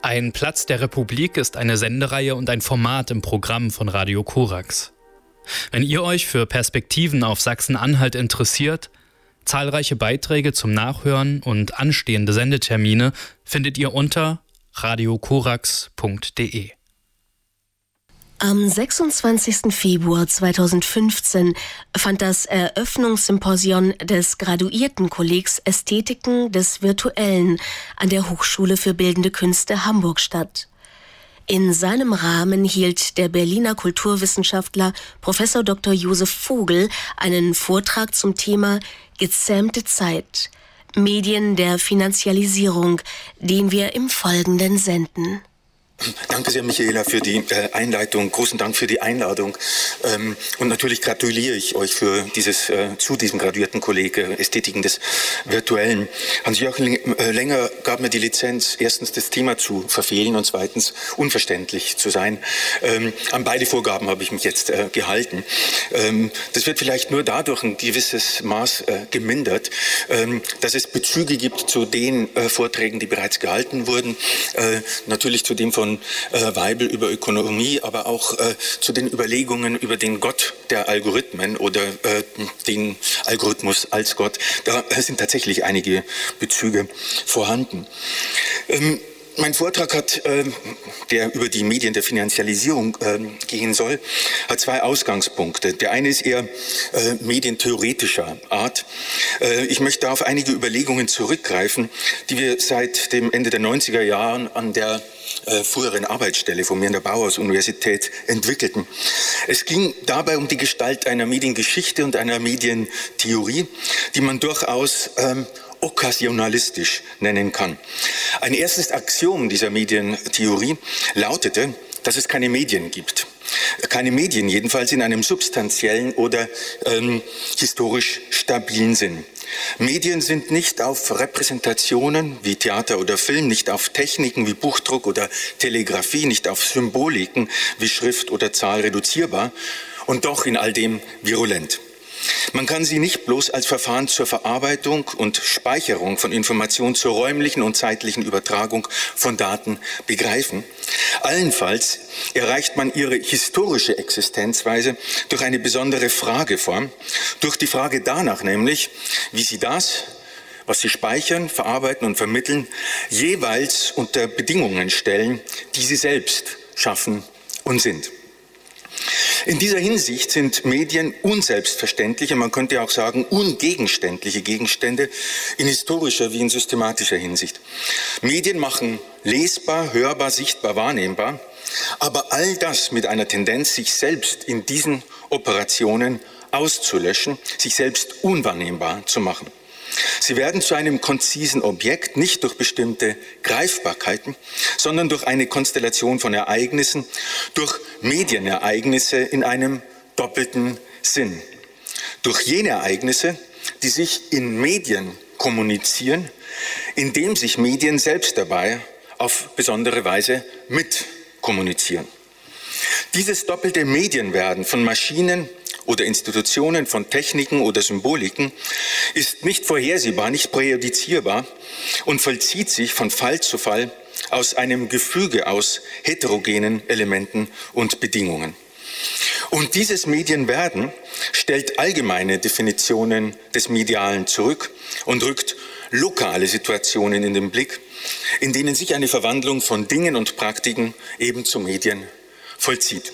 Ein Platz der Republik ist eine Sendereihe und ein Format im Programm von Radio Korax. Wenn ihr euch für Perspektiven auf Sachsen-Anhalt interessiert, zahlreiche Beiträge zum Nachhören und anstehende Sendetermine findet ihr unter radiokorax.de. Am 26. Februar 2015 fand das Eröffnungssymposion des Graduiertenkollegs Ästhetiken des Virtuellen an der Hochschule für Bildende Künste Hamburg statt. In seinem Rahmen hielt der Berliner Kulturwissenschaftler Prof. Dr. Josef Vogel einen Vortrag zum Thema Gezähmte Zeit, Medien der Finanzialisierung, den wir im Folgenden senden. Danke sehr, Michaela, für die Einleitung. Großen Dank für die Einladung. Und natürlich gratuliere ich euch für zu diesem Graduiertenkolleg Ästhetiken des Virtuellen. Hans-Joachim Länger gab mir die Lizenz, erstens das Thema zu verfehlen und zweitens unverständlich zu sein. An beide Vorgaben habe ich mich jetzt gehalten. Das wird vielleicht nur dadurch ein gewisses Maß gemindert, dass es Bezüge gibt zu den Vorträgen, die bereits gehalten wurden. Natürlich zu dem von Weibel über Ökonomie, aber auch zu den Überlegungen über den Gott der Algorithmen oder den Algorithmus als Gott. Da sind tatsächlich einige Bezüge vorhanden. Mein Vortrag der über die Medien der Finanzialisierung gehen soll, hat zwei Ausgangspunkte. Der eine ist eher medientheoretischer Art. Ich möchte auf einige Überlegungen zurückgreifen, die wir seit dem Ende der 90er Jahren an der früheren Arbeitsstelle von mir an der Bauhaus-Universität entwickelten. Es ging dabei um die Gestalt einer Mediengeschichte und einer Medientheorie, die man durchaus okkasionalistisch nennen kann. Ein erstes Axiom dieser Medientheorie lautete, dass es keine Medien gibt. Keine Medien jedenfalls in einem substanziellen oder historisch stabilen Sinn. Medien sind nicht auf Repräsentationen wie Theater oder Film, nicht auf Techniken wie Buchdruck oder Telegrafie, nicht auf Symboliken wie Schrift oder Zahl reduzierbar und doch in all dem virulent. Man kann sie nicht bloß als Verfahren zur Verarbeitung und Speicherung von Informationen zur räumlichen und zeitlichen Übertragung von Daten begreifen. Allenfalls erreicht man ihre historische Existenzweise durch eine besondere Frageform, durch die Frage danach nämlich, wie sie das, was sie speichern, verarbeiten und vermitteln, jeweils unter Bedingungen stellen, die sie selbst schaffen und sind. In dieser Hinsicht sind Medien unselbstverständliche, man könnte auch sagen ungegenständliche Gegenstände in historischer wie in systematischer Hinsicht. Medien machen lesbar, hörbar, sichtbar, wahrnehmbar, aber all das mit einer Tendenz, sich selbst in diesen Operationen auszulöschen, sich selbst unwahrnehmbar zu machen. Sie werden zu einem konzisen Objekt, nicht durch bestimmte Greifbarkeiten, sondern durch eine Konstellation von Ereignissen, durch Medienereignisse in einem doppelten Sinn. Durch jene Ereignisse, die sich in Medien kommunizieren, indem sich Medien selbst dabei auf besondere Weise mitkommunizieren. Dieses doppelte Medienwerden von Maschinen oder Institutionen, von Techniken oder Symboliken ist nicht vorhersehbar, nicht präjudizierbar und vollzieht sich von Fall zu Fall aus einem Gefüge aus heterogenen Elementen und Bedingungen. Und dieses Medienwerden stellt allgemeine Definitionen des Medialen zurück und rückt lokale Situationen in den Blick, in denen sich eine Verwandlung von Dingen und Praktiken eben zu Medien vollzieht.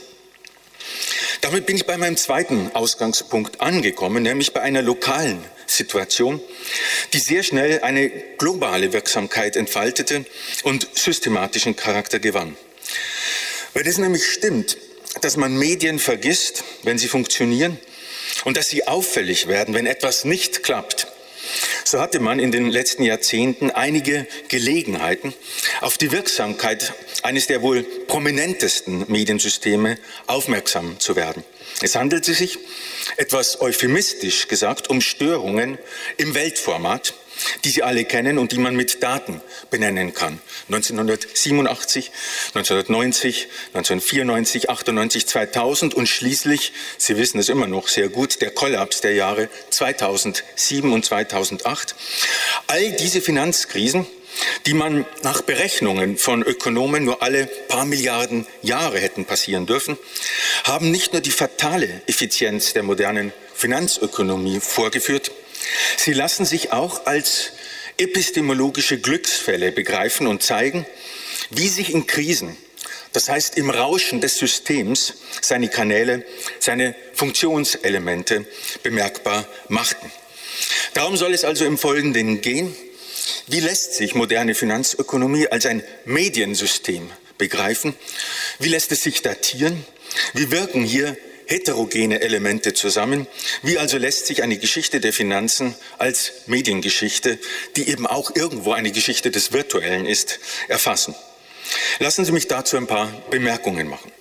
Damit bin ich bei meinem zweiten Ausgangspunkt angekommen, nämlich bei einer lokalen Situation, die sehr schnell eine globale Wirksamkeit entfaltete und systematischen Charakter gewann. Weil es nämlich stimmt, dass man Medien vergisst, wenn sie funktionieren, und dass sie auffällig werden, wenn etwas nicht klappt, so hatte man in den letzten Jahrzehnten einige Gelegenheiten, auf die Wirksamkeit eines der wohl prominentesten Mediensysteme aufmerksam zu werden. Es handelte sich, etwas euphemistisch gesagt, um Störungen im Weltformat, die Sie alle kennen und die man mit Daten benennen kann. 1987, 1990, 1994, 98, 2000 und schließlich, Sie wissen es immer noch sehr gut, der Kollaps der Jahre 2007 und 2008. All diese Finanzkrisen die man nach Berechnungen von Ökonomen nur alle paar Milliarden Jahre hätten passieren dürfen, haben nicht nur die fatale Effizienz der modernen Finanzökonomie vorgeführt, sie lassen sich auch als epistemologische Glücksfälle begreifen und zeigen, wie sich in Krisen, das heißt im Rauschen des Systems, seine Kanäle, seine Funktionselemente bemerkbar machten. Darum soll es also im Folgenden gehen. Wie lässt sich moderne Finanzökonomie als ein Mediensystem begreifen? Wie lässt es sich datieren? Wie wirken hier heterogene Elemente zusammen? Wie also lässt sich eine Geschichte der Finanzen als Mediengeschichte, die eben auch irgendwo eine Geschichte des Virtuellen ist, erfassen? Lassen Sie mich dazu ein paar Bemerkungen machen.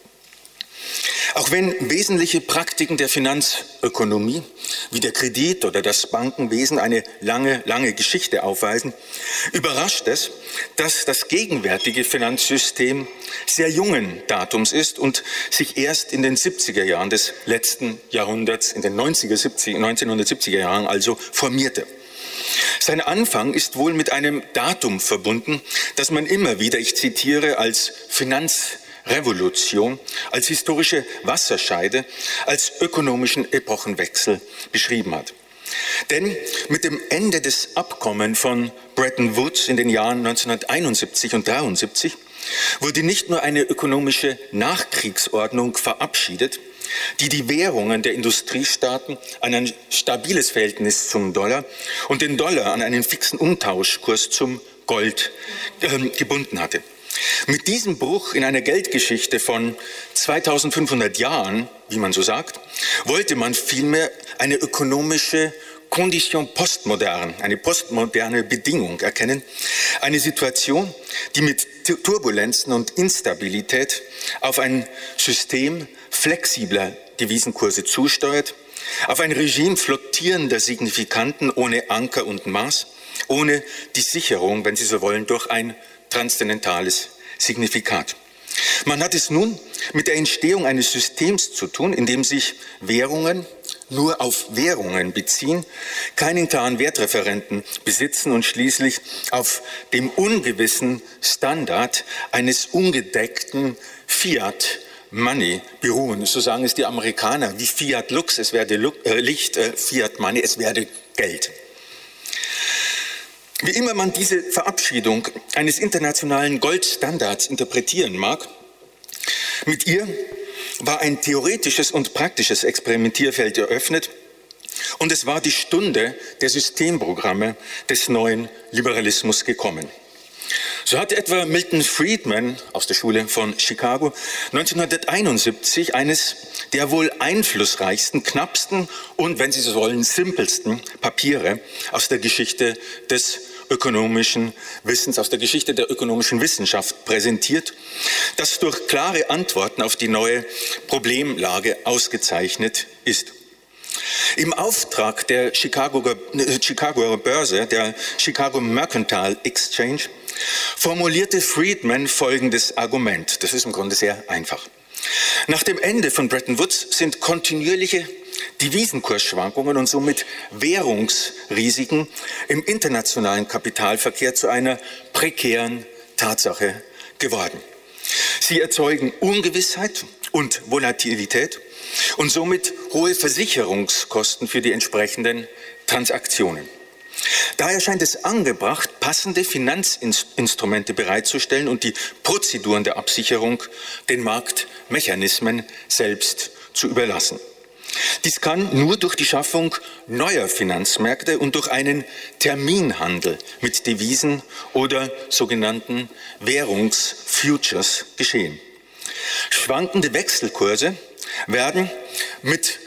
Auch wenn wesentliche Praktiken der Finanzökonomie wie der Kredit oder das Bankenwesen eine lange Geschichte aufweisen, überrascht es, dass das gegenwärtige Finanzsystem sehr jungen Datums ist und sich erst in den 70er Jahren des letzten Jahrhunderts, in den 1970er Jahren also formierte. Sein Anfang ist wohl mit einem Datum verbunden, das man immer wieder, ich zitiere, als Finanzrevolution, als historische Wasserscheide, als ökonomischen Epochenwechsel beschrieben hat. Denn mit dem Ende des Abkommens von Bretton Woods in den Jahren 1971 und 1973 wurde nicht nur eine ökonomische Nachkriegsordnung verabschiedet, die die Währungen der Industriestaaten an ein stabiles Verhältnis zum Dollar und den Dollar an einen fixen Umtauschkurs zum Gold gebunden hatte. Mit diesem Bruch in einer Geldgeschichte von 2500 Jahren, wie man so sagt, wollte man vielmehr eine ökonomische Condition postmoderne, eine postmoderne Bedingung erkennen, eine Situation, die mit Turbulenzen und Instabilität auf ein System flexibler Devisenkurse zusteuert, auf ein Regime flottierender Signifikanten ohne Anker und Maß, ohne die Sicherung, wenn Sie so wollen, durch ein transzendentales Signifikat. Man hat es nun mit der Entstehung eines Systems zu tun, in dem sich Währungen nur auf Währungen beziehen, keinen klaren Wertreferenten besitzen und schließlich auf dem ungewissen Standard eines ungedeckten Fiat Money beruhen. So sagen es die Amerikaner, wie Fiat Lux, es werde Licht, Fiat Money, es werde Geld. Wie immer man diese Verabschiedung eines internationalen Goldstandards interpretieren mag, mit ihr war ein theoretisches und praktisches Experimentierfeld eröffnet und es war die Stunde der Systemprogramme des neuen Liberalismus gekommen. So hat etwa Milton Friedman aus der Schule von Chicago 1971 eines der wohl einflussreichsten, knappsten und, wenn Sie so wollen, simpelsten Papiere aus der Geschichte des ökonomischen Wissens, aus der Geschichte der ökonomischen Wissenschaft präsentiert, das durch klare Antworten auf die neue Problemlage ausgezeichnet ist. Im Auftrag der Chicagoer Börse, der Chicago Mercantile Exchange, formulierte Friedman folgendes Argument. Das ist im Grunde sehr einfach. Nach dem Ende von Bretton Woods sind kontinuierliche Devisenkursschwankungen und somit Währungsrisiken im internationalen Kapitalverkehr zu einer prekären Tatsache geworden. Sie erzeugen Ungewissheit und Volatilität und somit hohe Versicherungskosten für die entsprechenden Transaktionen. Daher scheint es angebracht, passende Finanzinstrumente bereitzustellen und die Prozeduren der Absicherung den Marktmechanismen selbst zu überlassen. Dies kann nur durch die Schaffung neuer Finanzmärkte und durch einen Terminhandel mit Devisen oder sogenannten Währungsfutures geschehen. Schwankende Wechselkurse werden mit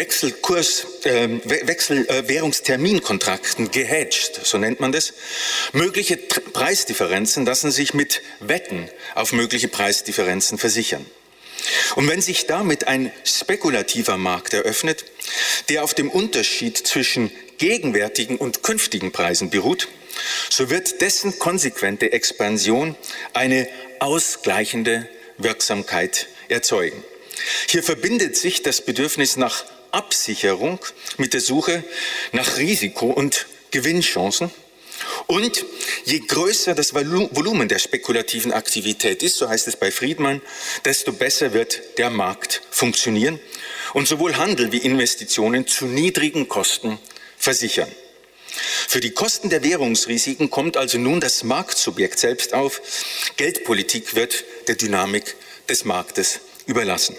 Währungsterminkontrakten gehedged, so nennt man das. Mögliche Preisdifferenzen lassen sich mit Wetten auf mögliche Preisdifferenzen versichern. Und wenn sich damit ein spekulativer Markt eröffnet, der auf dem Unterschied zwischen gegenwärtigen und künftigen Preisen beruht, so wird dessen konsequente Expansion eine ausgleichende Wirksamkeit erzeugen. Hier verbindet sich das Bedürfnis nach Absicherung mit der Suche nach Risiko- und Gewinnchancen Und je größer das Volumen der spekulativen Aktivität ist, so heißt es bei Friedman, desto besser wird der Markt funktionieren und sowohl Handel wie Investitionen zu niedrigen Kosten versichern. Für die Kosten der Währungsrisiken kommt also nun das Marktsubjekt selbst auf. Geldpolitik wird der Dynamik des Marktes überlassen.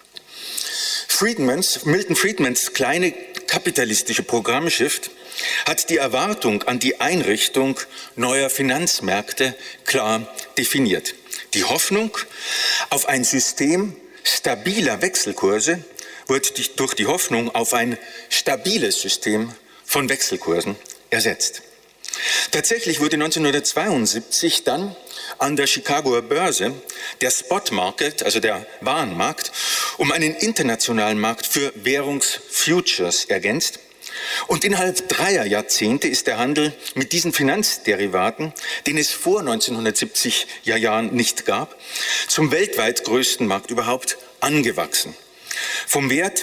Milton Friedmans kleine kapitalistische Programmschrift hat die Erwartung an die Einrichtung neuer Finanzmärkte klar definiert. Die Hoffnung auf ein System stabiler Wechselkurse wird durch die Hoffnung auf ein stabiles System von Wechselkursen ersetzt. Tatsächlich wurde 1972 dann an der Chicagoer Börse der Spot Market, also der Warenmarkt, um einen internationalen Markt für Währungsfutures ergänzt. Und innerhalb 3 Jahrzehnte ist der Handel mit diesen Finanzderivaten, den es vor 1970er Jahren nicht gab, zum weltweit größten Markt überhaupt angewachsen. Vom Wert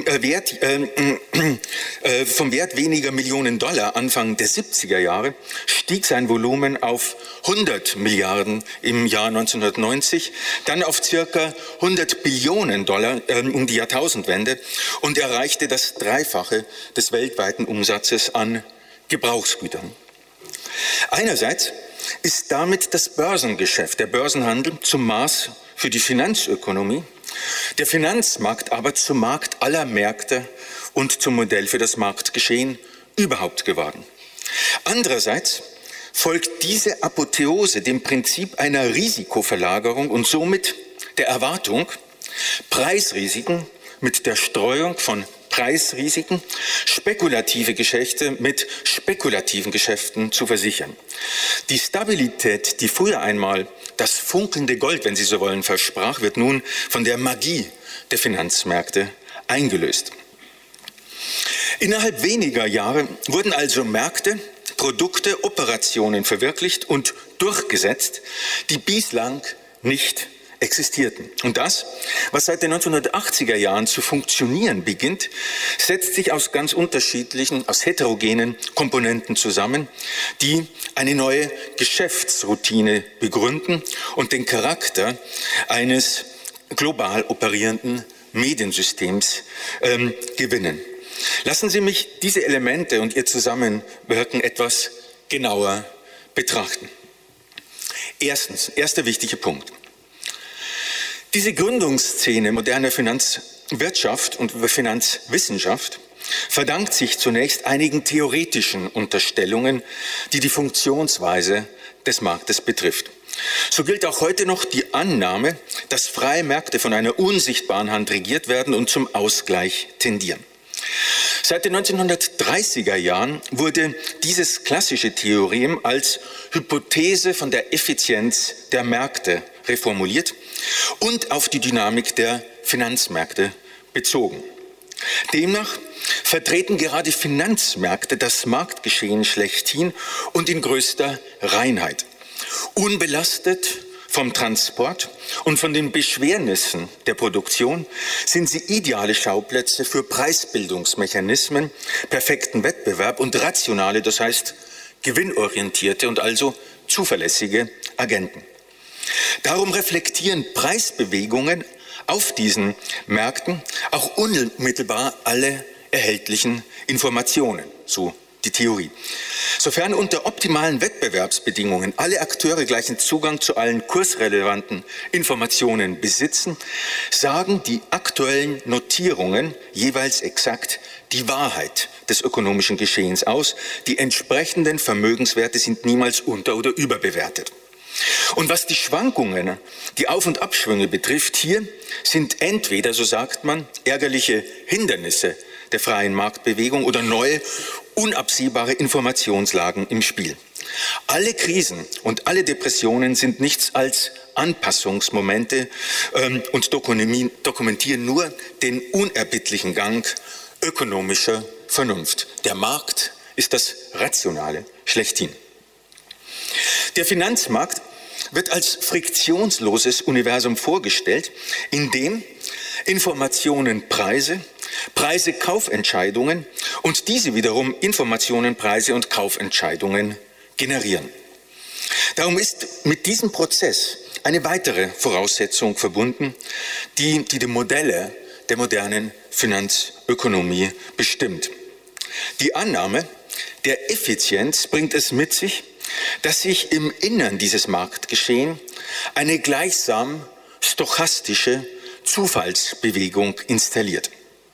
weniger Millionen Dollar Anfang der 70er Jahre stieg sein Volumen auf 100 Milliarden im Jahr 1990, dann auf circa 100 Billionen Dollar um die Jahrtausendwende und erreichte das Dreifache des weltweiten Umsatzes an Gebrauchsgütern. Einerseits ist damit das Börsengeschäft, der Börsenhandel, zum Maß für die Finanzökonomie, der Finanzmarkt aber zum Markt aller Märkte und zum Modell für das Marktgeschehen überhaupt geworden. Andererseits folgt diese Apotheose dem Prinzip einer Risikoverlagerung und somit der Erwartung, Preisrisiken mit der Streuung von Preisrisiken, spekulative Geschäfte mit spekulativen Geschäften zu versichern. Die Stabilität, die früher einmal das funkelnde Gold, wenn Sie so wollen, versprach, wird nun von der Magie der Finanzmärkte eingelöst. Innerhalb weniger Jahre wurden also Märkte, Produkte, Operationen verwirklicht und durchgesetzt, die bislang nicht existierten. Und das, was seit den 1980er Jahren zu funktionieren beginnt, setzt sich aus ganz unterschiedlichen, aus heterogenen Komponenten zusammen, die eine neue Geschäftsroutine begründen und den Charakter eines global operierenden Mediensystems gewinnen. Lassen Sie mich diese Elemente und ihr Zusammenwirken etwas genauer betrachten. Erstens, erster wichtiger Punkt. Diese Gründungsszene moderner Finanzwirtschaft und Finanzwissenschaft verdankt sich zunächst einigen theoretischen Unterstellungen, die die Funktionsweise des Marktes betrifft. So gilt auch heute noch die Annahme, dass freie Märkte von einer unsichtbaren Hand regiert werden und zum Ausgleich tendieren. Seit den 1930er Jahren wurde dieses klassische Theorem als Hypothese von der Effizienz der Märkte reformuliert und auf die Dynamik der Finanzmärkte bezogen. Demnach vertreten gerade Finanzmärkte das Marktgeschehen schlechthin und in größter Reinheit. Unbelastet vom Transport und von den Beschwernissen der Produktion sind sie ideale Schauplätze für Preisbildungsmechanismen, perfekten Wettbewerb und rationale, das heißt gewinnorientierte und also zuverlässige Agenten. Darum reflektieren Preisbewegungen auf diesen Märkten auch unmittelbar alle erhältlichen Informationen, so die Theorie. Sofern unter optimalen Wettbewerbsbedingungen alle Akteure gleichen Zugang zu allen kursrelevanten Informationen besitzen, sagen die aktuellen Notierungen jeweils exakt die Wahrheit des ökonomischen Geschehens aus. Die entsprechenden Vermögenswerte sind niemals unter- oder überbewertet. Und was die Schwankungen, die Auf- und Abschwünge betrifft, hier sind entweder, so sagt man, ärgerliche Hindernisse der freien Marktbewegung oder neue, unabsehbare Informationslagen im Spiel. Alle Krisen und alle Depressionen sind nichts als Anpassungsmomente und dokumentieren nur den unerbittlichen Gang ökonomischer Vernunft. Der Markt ist das Rationale schlechthin. Der Finanzmarkt wird als friktionsloses Universum vorgestellt, in dem Informationen Preise, Preise Kaufentscheidungen und diese wiederum Informationen Preise und Kaufentscheidungen generieren. Darum ist mit diesem Prozess eine weitere Voraussetzung verbunden, die die Modelle der modernen Finanzökonomie bestimmt. Die Annahme der Effizienz bringt es mit sich, dass sich im Innern dieses Marktgeschehens eine gleichsam stochastische Zufallsbewegung installiert.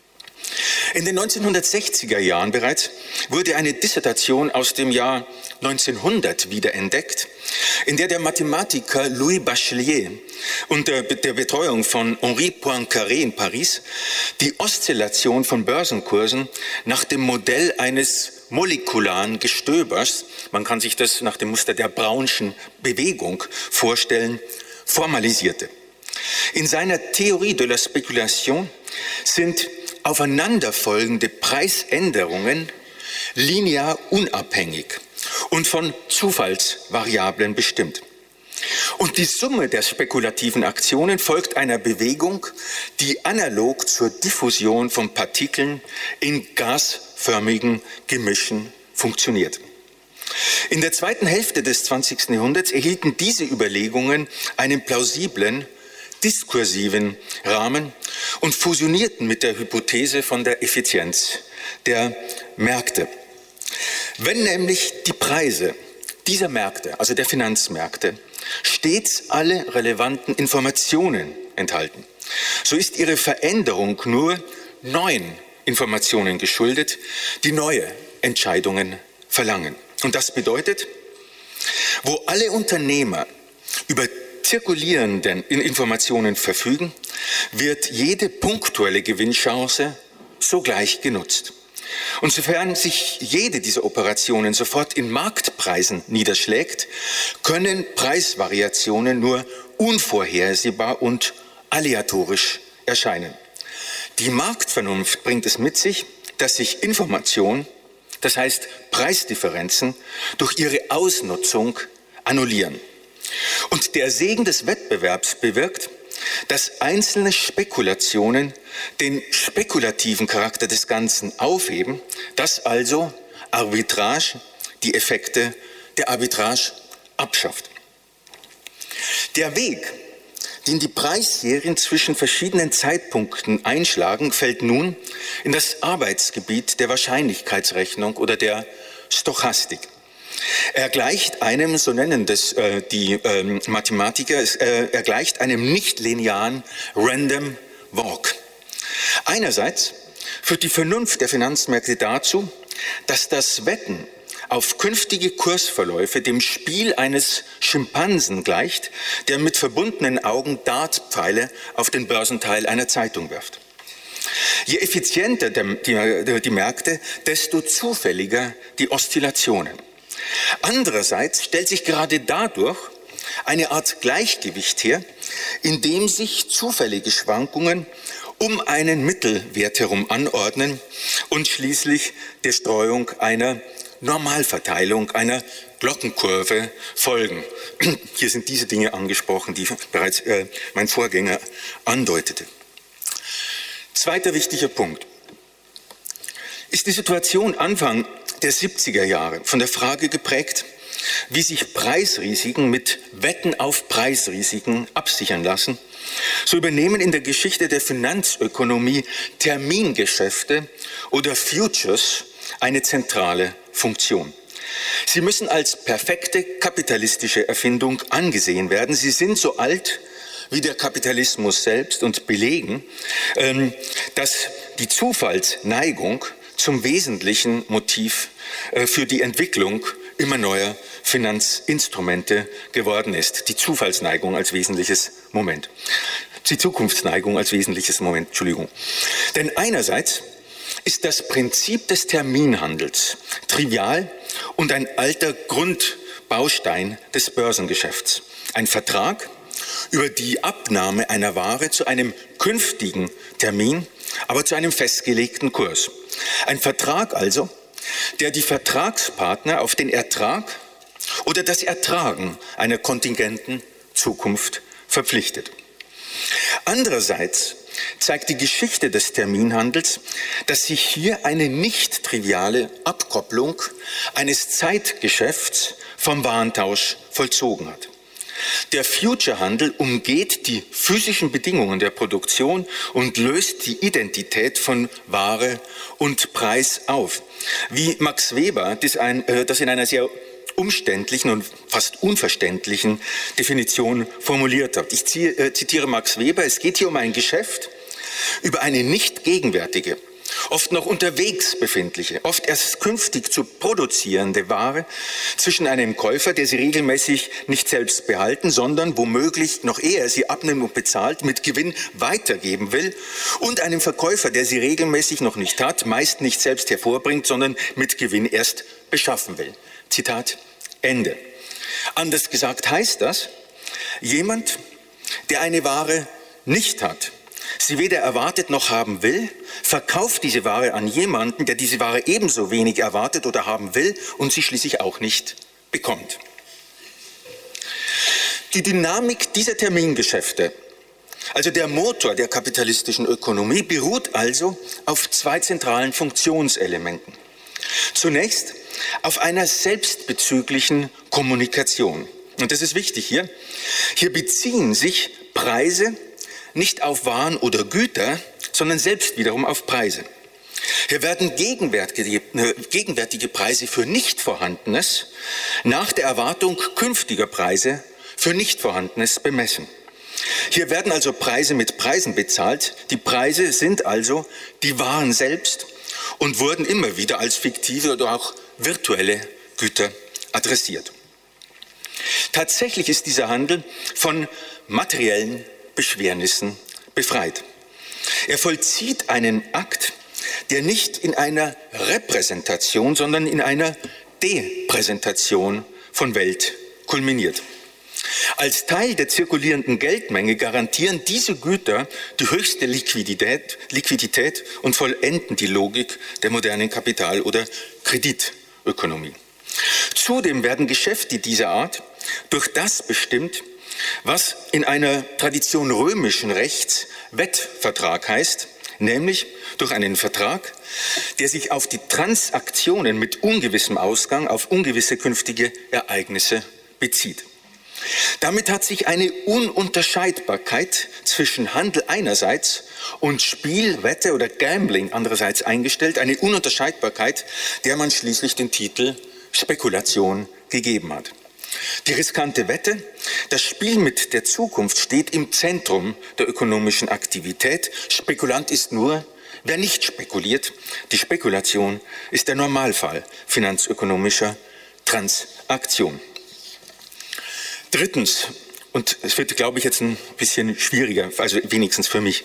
In den 1960er Jahren bereits wurde eine Dissertation aus dem Jahr 1900 wiederentdeckt, in der der Mathematiker Louis Bachelier unter der Betreuung von Henri Poincaré in Paris die Oszillation von Börsenkursen nach dem Modell eines molekularen Gestöbers, man kann sich das nach dem Muster der Brownschen Bewegung vorstellen, formalisierte. In seiner Theorie de la Speculation sind aufeinanderfolgende Preisänderungen linear unabhängig und von Zufallsvariablen bestimmt. Und die Summe der spekulativen Aktionen folgt einer Bewegung, die analog zur Diffusion von Partikeln in gasförmigen Gemischen funktioniert. In der zweiten Hälfte des 20. Jahrhunderts erhielten diese Überlegungen einen plausiblen, diskursiven Rahmen und fusionierten mit der Hypothese von der Effizienz der Märkte. Wenn nämlich die Preise dieser Märkte, also der Finanzmärkte, stets alle relevanten Informationen enthalten, so ist ihre Veränderung nur neuen Informationen geschuldet, die neue Entscheidungen verlangen. Und das bedeutet, wo alle Unternehmer über zirkulierenden Informationen verfügen, wird jede punktuelle Gewinnchance sogleich genutzt. Und sofern sich jede dieser Operationen sofort in Marktpreisen niederschlägt, können Preisvariationen nur unvorhersehbar und aleatorisch erscheinen. Die Marktvernunft bringt es mit sich, dass sich Information, das heißt Preisdifferenzen, durch ihre Ausnutzung annullieren. Und der Segen des Wettbewerbs bewirkt, dass einzelne Spekulationen den spekulativen Charakter des Ganzen aufheben, dass also Arbitrage die Effekte der Arbitrage abschafft. Der Weg, den die Preisserien zwischen verschiedenen Zeitpunkten einschlagen, fällt nun in das Arbeitsgebiet der Wahrscheinlichkeitsrechnung oder der Stochastik. Er gleicht einem, so nennen das die Mathematiker, er gleicht einem nicht-linearen Random Walk. Einerseits führt die Vernunft der Finanzmärkte dazu, dass das Wetten auf künftige Kursverläufe dem Spiel eines Schimpansen gleicht, der mit verbundenen Augen Dartpfeile auf den Börsenteil einer Zeitung wirft. Je effizienter die Märkte, desto zufälliger die Oszillationen. Andererseits stellt sich gerade dadurch eine Art Gleichgewicht her, in dem sich zufällige Schwankungen um einen Mittelwert herum anordnen und schließlich der Streuung einer Normalverteilung, einer Glockenkurve folgen. Hier sind diese Dinge angesprochen, die bereits mein Vorgänger andeutete. Zweiter wichtiger Punkt ist die Situation Anfang der 70er Jahre von der Frage geprägt, wie sich Preisrisiken mit Wetten auf Preisrisiken absichern lassen. So übernehmen in der Geschichte der Finanzökonomie Termingeschäfte oder Futures eine zentrale Funktion. Sie müssen als perfekte kapitalistische Erfindung angesehen werden. Sie sind so alt wie der Kapitalismus selbst und belegen, dass die Zufallsneigung zum wesentlichen Motiv für die Entwicklung immer neuer Finanzinstrumente geworden ist. Die Zufallsneigung als wesentliches Moment. Die Zukunftsneigung als wesentliches Moment, Entschuldigung. Denn einerseits ist das Prinzip des Terminhandels trivial und ein alter Grundbaustein des Börsengeschäfts. Ein Vertrag über die Abnahme einer Ware zu einem künftigen Termin, aber zu einem festgelegten Kurs. Ein Vertrag also, der die Vertragspartner auf den Ertrag oder das Ertragen einer kontingenten Zukunft verpflichtet. Andererseits zeigt die Geschichte des Terminhandels, dass sich hier eine nicht triviale Abkopplung eines Zeitgeschäfts vom Warentausch vollzogen hat. Der Future-Handel umgeht die physischen Bedingungen der Produktion und löst die Identität von Ware und Preis auf. Wie Max Weber das in einer sehr umständlichen und fast unverständlichen Definition formuliert hat. Ich zitiere Max Weber: Es geht hier um ein Geschäft über eine nicht gegenwärtige, oft noch unterwegs befindliche, oft erst künftig zu produzierende Ware zwischen einem Käufer, der sie regelmäßig nicht selbst behalten, sondern womöglich noch ehe er sie abnimmt und bezahlt, mit Gewinn weitergeben will, und einem Verkäufer, der sie regelmäßig noch nicht hat, meist nicht selbst hervorbringt, sondern mit Gewinn erst beschaffen will. Zitat Ende. Anders gesagt heißt das, jemand, der eine Ware nicht hat, sie weder erwartet noch haben will, verkauft diese Ware an jemanden, der diese Ware ebenso wenig erwartet oder haben will und sie schließlich auch nicht bekommt. Die Dynamik dieser Termingeschäfte, also der Motor der kapitalistischen Ökonomie, beruht also auf zwei zentralen Funktionselementen. Zunächst auf einer selbstbezüglichen Kommunikation. Und das ist wichtig hier. Hier beziehen sich Preise nicht auf Waren oder Güter, sondern selbst wiederum auf Preise. Hier werden gegenwärtige Preise für Nichtvorhandenes nach der Erwartung künftiger Preise für Nichtvorhandenes bemessen. Hier werden also Preise mit Preisen bezahlt. Die Preise sind also die Waren selbst und wurden immer wieder als fiktive oder auch virtuelle Güter adressiert. Tatsächlich ist dieser Handel von materiellen Beschwernissen befreit. Er vollzieht einen Akt, der nicht in einer Repräsentation, sondern in einer Depräsentation von Welt kulminiert. Als Teil der zirkulierenden Geldmenge garantieren diese Güter die höchste Liquidität und vollenden die Logik der modernen Kapital- oder Kreditökonomie. Zudem werden Geschäfte dieser Art durch das bestimmt, was in einer Tradition römischen Rechts Wettvertrag heißt, nämlich durch einen Vertrag, der sich auf die Transaktionen mit ungewissem Ausgang auf ungewisse künftige Ereignisse bezieht. Damit hat sich eine Ununterscheidbarkeit zwischen Handel einerseits und Spiel, Wette oder Gambling andererseits eingestellt, eine Ununterscheidbarkeit, der man schließlich den Titel Spekulation gegeben hat. Die riskante Wette, das Spiel mit der Zukunft, steht im Zentrum der ökonomischen Aktivität. Spekulant ist nur, wer nicht spekuliert. Die Spekulation ist der Normalfall finanzökonomischer Transaktion. Drittens, und es wird, glaube ich, jetzt ein bisschen schwieriger, also wenigstens für mich.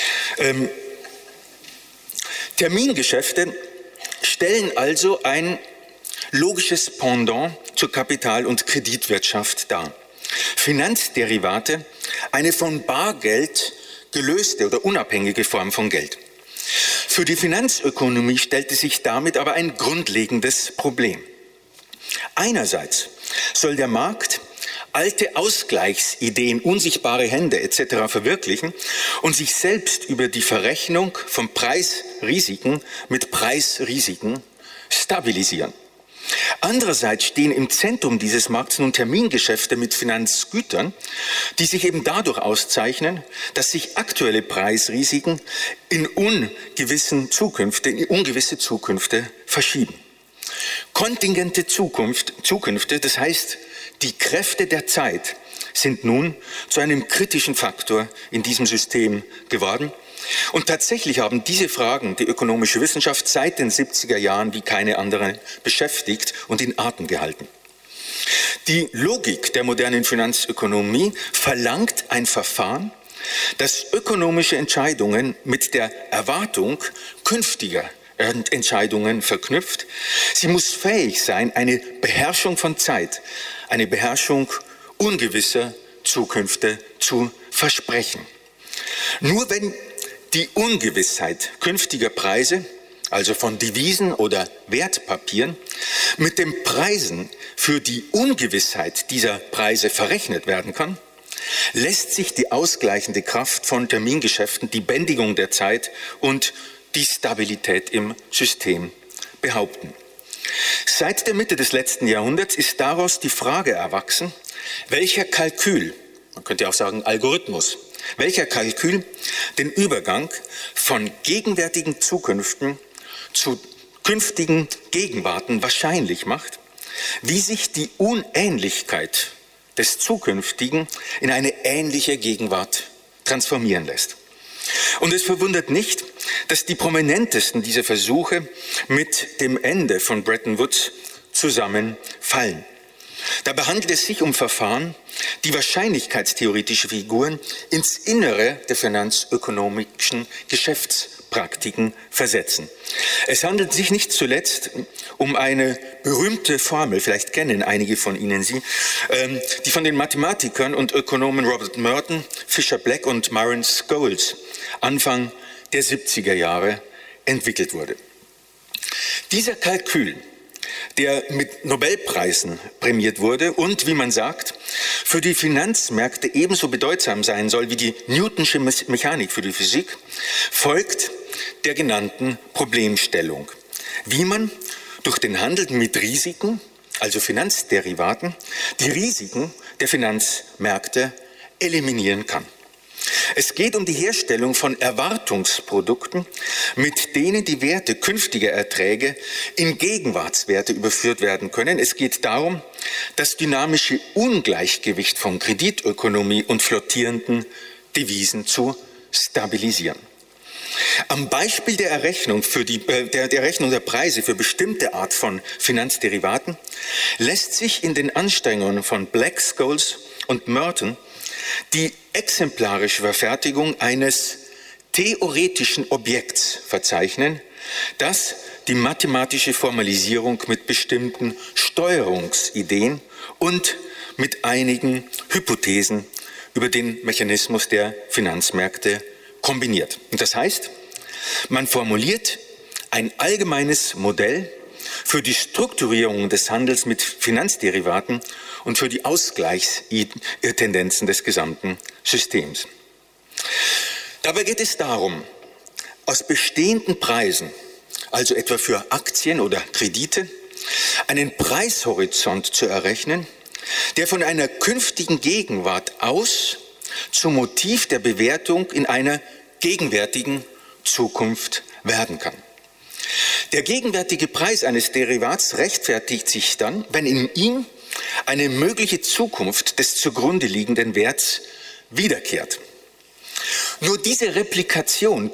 Termingeschäfte stellen also ein logisches Pendant zur Kapital- und Kreditwirtschaft dar. Finanzderivate, eine von Bargeld gelöste oder unabhängige Form von Geld. Für die Finanzökonomie stellte sich damit aber ein grundlegendes Problem. Einerseits soll der Markt alte Ausgleichsideen, unsichtbare Hände etc. verwirklichen und sich selbst über die Verrechnung von Preisrisiken mit Preisrisiken stabilisieren. Andererseits stehen im Zentrum dieses Markts nun Termingeschäfte mit Finanzgütern, die sich eben dadurch auszeichnen, dass sich aktuelle Preisrisiken in ungewisse Zukünfte verschieben. Kontingente Zukünfte, das heißt, die Kräfte der Zeit sind nun zu einem kritischen Faktor in diesem System geworden. Und tatsächlich haben diese Fragen die ökonomische Wissenschaft seit den 70er Jahren wie keine andere beschäftigt und in Atem gehalten. Die Logik der modernen Finanzökonomie verlangt ein Verfahren, das ökonomische Entscheidungen mit der Erwartung künftiger Entscheidungen verknüpft. Sie muss fähig sein, eine Beherrschung von Zeit, eine Beherrschung ungewisser Zukünfte zu versprechen. Nur wenn die Ungewissheit künftiger Preise, also von Devisen oder Wertpapieren, mit den Preisen für die Ungewissheit dieser Preise verrechnet werden kann, lässt sich die ausgleichende Kraft von Termingeschäften, die Bändigung der Zeit und die Stabilität im System behaupten. Seit der Mitte des letzten Jahrhunderts ist daraus die Frage erwachsen, welcher Kalkül, man könnte auch sagen Algorithmus, welcher Kalkül den Übergang von gegenwärtigen Zukünften zu künftigen Gegenwarten wahrscheinlich macht, wie sich die Unähnlichkeit des Zukünftigen in eine ähnliche Gegenwart transformieren lässt. Und es verwundert nicht, dass die prominentesten dieser Versuche mit dem Ende von Bretton Woods zusammenfallen. Dabei handelt es sich um Verfahren, die wahrscheinlichkeitstheoretische Figuren ins Innere der finanzökonomischen Geschäftspraktiken versetzen. Es handelt sich nicht zuletzt um eine berühmte Formel, vielleicht kennen einige von Ihnen sie, die von den Mathematikern und Ökonomen Robert Merton, Fisher Black und Myron Scholes Anfang der 70er Jahre entwickelt wurde. Dieser Kalkül, der mit Nobelpreisen prämiert wurde und, wie man sagt, für die Finanzmärkte ebenso bedeutsam sein soll wie die Newtonsche Mechanik für die Physik, folgt der genannten Problemstellung, wie man durch den Handel mit Risiken, also Finanzderivaten, die Risiken der Finanzmärkte eliminieren kann. Es geht um die Herstellung von Erwartungsprodukten, mit denen die Werte künftiger Erträge in Gegenwartswerte überführt werden können. Es geht darum, das dynamische Ungleichgewicht von Kreditökonomie und flottierenden Devisen zu stabilisieren. Am Beispiel der Errechnung, der Rechnung der Preise für bestimmte Art von Finanzderivaten lässt sich in den Anstrengungen von Black, Scholes und Merton die exemplarische Verfertigung eines theoretischen Objekts verzeichnen, das die mathematische Formalisierung mit bestimmten Steuerungsideen und mit einigen Hypothesen über den Mechanismus der Finanzmärkte kombiniert. Und das heißt, man formuliert ein allgemeines Modell für die Strukturierung des Handels mit Finanzderivaten und für die Ausgleichstendenzen des gesamten Systems. Dabei geht es darum, aus bestehenden Preisen, also etwa für Aktien oder Kredite, einen Preishorizont zu errechnen, der von einer künftigen Gegenwart aus zum Motiv der Bewertung in einer gegenwärtigen Zukunft werden kann. Der gegenwärtige Preis eines Derivats rechtfertigt sich dann, wenn in ihm eine mögliche Zukunft des zugrunde liegenden Werts wiederkehrt. Nur diese Replikation